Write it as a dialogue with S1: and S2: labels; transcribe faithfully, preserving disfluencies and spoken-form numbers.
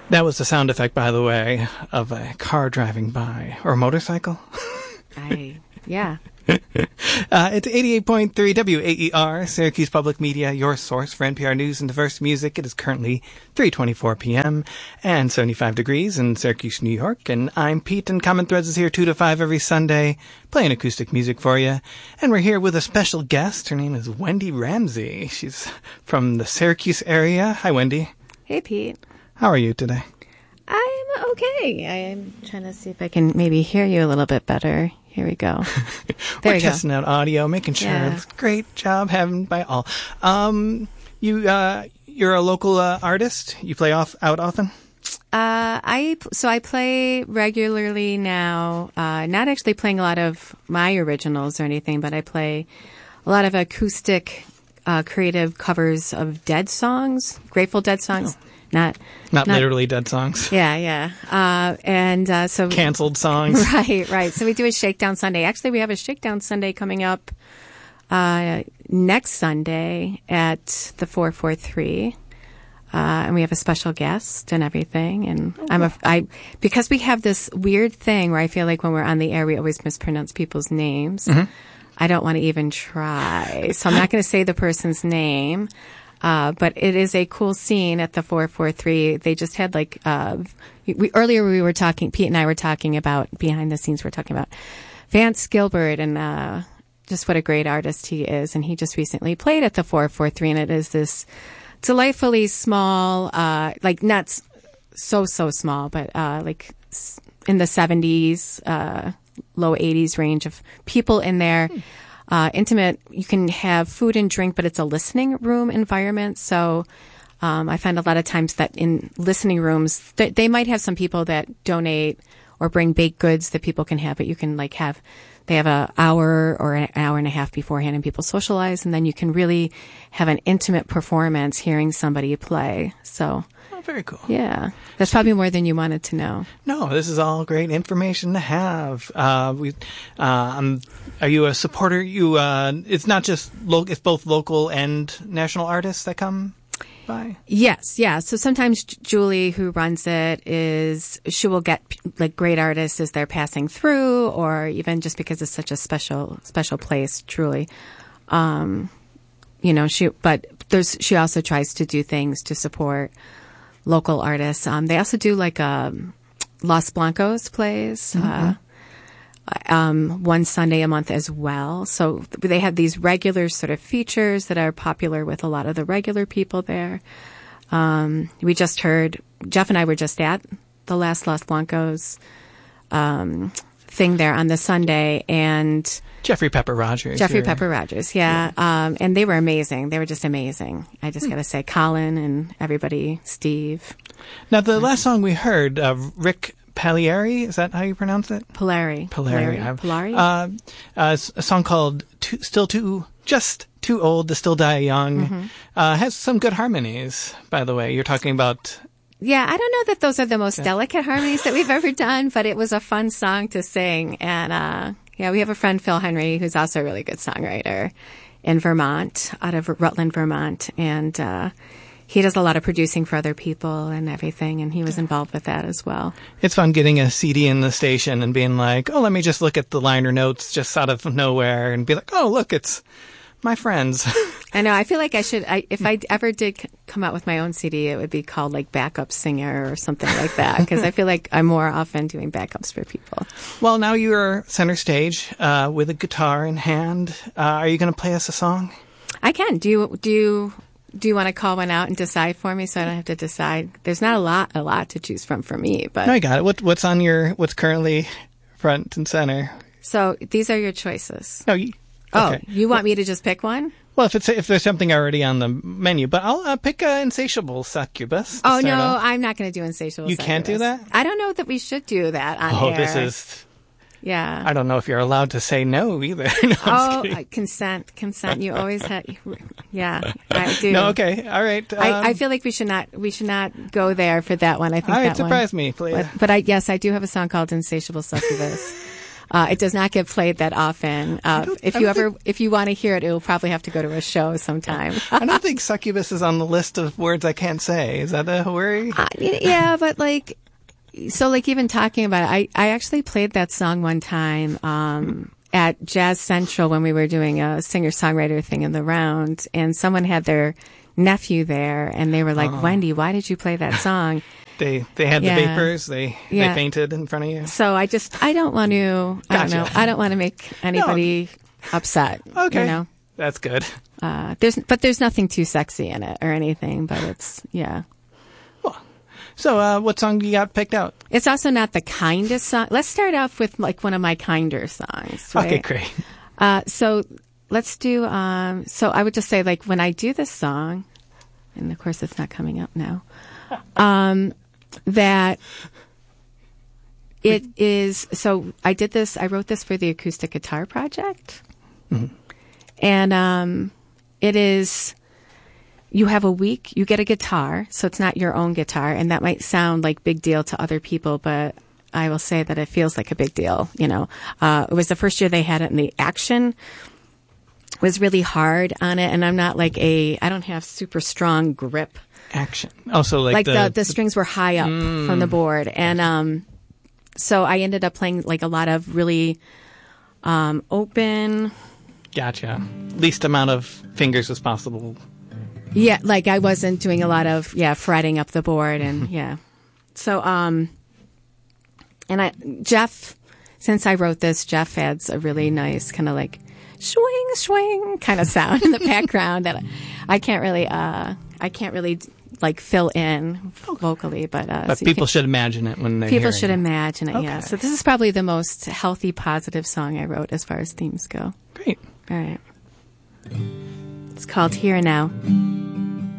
S1: That was the sound effect, by the way, of a car driving by. Or a motorcycle.
S2: I, yeah.
S1: uh, it's eighty-eight point three W A E R, Syracuse Public Media, your source for N P R News and diverse music. It is currently three twenty-four p.m. and seventy-five degrees in Syracuse, New York. And I'm Pete, and Common Threads is here two to five every Sunday, playing acoustic music for you. And we're here with a special guest. Her name is Wendy Ramsey. She's from the Syracuse area. Hi, Wendy.
S2: Hey, Pete.
S1: How are you today?
S2: I'm okay. I'm trying to see if I can maybe hear you a little bit better. Here we go. There
S1: We're
S2: we
S1: testing
S2: go.
S1: out audio, making sure.
S2: Yeah.
S1: It's a great job having by all. Um, you, uh, you're a local uh, artist. You play off out often?
S2: Uh, I so I play regularly now. Uh, not actually playing a lot of my originals or anything, but I play a lot of acoustic, uh, creative covers of Dead songs, Grateful Dead songs.
S1: Oh.
S2: Not,
S1: not,
S2: not
S1: literally dead songs.
S2: Yeah, yeah. Uh, and uh, so
S1: canceled songs.
S2: Right, right. So we do a Shakedown Sunday. Actually, we have a Shakedown Sunday coming up uh, next Sunday at the four forty-three. Uh, and we have a special guest and everything. And oh, I'm a, I, because we have this weird thing where I feel like when we're on the air, we always mispronounce people's names. Mm-hmm. I don't want to even try. So I'm not going to say the person's name. Uh, but it is a cool scene at the four forty-three. They just had like, uh, we, earlier we were talking, Pete and I were talking about, behind the scenes, we we're talking about Vance Gilbert and, uh, just what a great artist he is. And he just recently played at the four forty-three, and it is this delightfully small, uh, like not so, so small, but, uh, like in the seventies, uh, low eighties range of people in there. Hmm. Uh, intimate, you can have food and drink, but it's a listening room environment. So, um, I find a lot of times that in listening rooms, th- they might have some people that donate or bring baked goods that people can have, but you can like have, they have an hour or an hour and a half beforehand and people socialize, and then you can really have an intimate performance hearing somebody play. So.
S1: Very cool.
S2: Yeah. That's probably more than you wanted to know.
S1: No, this is all great information to have. Uh, we, uh, um, are you a supporter? You, uh, it's not just local, it's both local and national artists that come by?
S2: Yes. Yeah. So sometimes Julie, who runs it, is, she will get like great artists as they're passing through, or even just because it's such a special, special place, truly. Um, you know, she, but there's, she also tries to do things to support local artists. Um, they also do like um, Los Blancos plays mm-hmm. uh, um, one Sunday a month as well. So they have these regular sort of features that are popular with a lot of the regular people there. Um, we just heard, Jeff and I were just at the last Los Blancos um, thing there on the Sunday, and
S1: Jeffrey Pepper Rogers.
S2: Jeffrey
S1: you're...
S2: Pepper Rogers, yeah. yeah. Um, and they were amazing. They were just amazing. I just hmm. got to say, Colin and everybody, Steve.
S1: Now, the last song we heard, uh, Rick Palieri, is that how you pronounce it?
S2: Polari.
S1: Polari.
S2: Polari.
S1: Uh, uh, a song called too, Still Too, Just Too Old to Still Die Young. Mm-hmm. Uh, has some good harmonies, by the way. You're talking about...
S2: Yeah, I don't know that those are the most yeah. delicate harmonies that we've ever done, but it was a fun song to sing. And, uh, yeah, we have a friend, Phil Henry, who's also a really good songwriter in Vermont, out of Rutland, Vermont. And, uh, he does a lot of producing for other people and everything, and he was involved with that as well.
S1: It's fun getting a C D in the station and being like, oh, let me just look at the liner notes just out of nowhere and be like, oh, look, it's my friends.
S2: I know. I feel like I should, I, if I ever did c- come out with my own C D, it would be called like Backup Singer or something like that, because I feel like I'm more often doing backups for people.
S1: Well, now you're center stage uh, with a guitar in hand. Uh, are you going to play us a song?
S2: I can. Do you, do you, do you want to call one out and decide for me so I don't have to decide? There's not a lot, a lot to choose from for me, but.
S1: No, I got it. What, what's on your, what's currently front and center?
S2: So these are your choices.
S1: No, you.
S2: Okay.
S1: Oh,
S2: you want me to just pick one?
S1: Well, if it's if there's something already on the menu, but I'll uh, pick uh, Insatiable Succubus.
S2: Oh no, off. I'm not going to do Insatiable.
S1: You
S2: Succubus.
S1: can't do that?
S2: I don't know that we should do that on
S1: oh,
S2: air.
S1: Oh, this is.
S2: Yeah.
S1: I don't know if you're allowed to say no either. no,
S2: oh, uh, consent, consent. You always have. Yeah, I do.
S1: No, okay, all right. Um,
S2: I, I feel like we should not we should not go there for that one. I think
S1: all right,
S2: that
S1: surprise
S2: one,
S1: me, please.
S2: But, but I yes, I do have a song called Insatiable Succubus. Uh, it does not get played that often. Uh, if you ever, think... if you want to hear it, it will probably have to go to a show sometime.
S1: I don't think succubus is on the list of words I can't say. Is that a worry?
S2: Uh, yeah, but like, so like even talking about it, I, I actually played that song one time, um, at Jazz Central when we were doing a singer-songwriter thing in the round, and someone had their nephew there, and they were like, oh. Wendy, why did you play that song?
S1: They they had yeah. the vapors. They
S2: yeah.
S1: they fainted in front of you.
S2: So I just I don't want to. I
S1: Gotcha.
S2: don't know. I don't want to make anybody no. upset.
S1: Okay,
S2: you know?
S1: That's good.
S2: Uh, there's but there's nothing too sexy in it or anything. But it's yeah.
S1: Well, so uh, what song you got picked out?
S2: It's also not the kindest song. Let's start off with like one of my kinder songs. Right?
S1: Okay, great.
S2: Uh, so let's do. Um, so I would just say like when I do this song, and of course it's not coming up now. Um, that it is, so I did this, I wrote this for the Acoustic Guitar Project. Mm-hmm. And um, it is, you have a week, you get a guitar, so it's not your own guitar, and that might sound like big deal to other people, but I will say that it feels like a big deal, you know. Uh, it was the first year they had it, and the action was really hard on it, and I'm not like a, I don't have super strong grip.
S1: Action. Also, like,
S2: like
S1: the,
S2: the, the,
S1: the
S2: strings were high up
S1: mm,
S2: from the board, and um, so I ended up playing like a lot of really um, open.
S1: Gotcha. Least amount of fingers as possible.
S2: Yeah, like I wasn't doing a lot of yeah fretting up the board, and yeah. So um, and I Jeff, since I wrote this, Jeff adds a really nice kind of like swing swing kind of sound in the background that I can't really uh I can't really. like fill in vocally, but uh,
S1: but
S2: so
S1: people
S2: can,
S1: should imagine it when they
S2: people
S1: hear
S2: should
S1: it.
S2: imagine it.
S1: Okay.
S2: Yeah. So this is probably the most healthy, positive song I wrote as far as themes go.
S1: Great.
S2: All right. It's called Here and Now.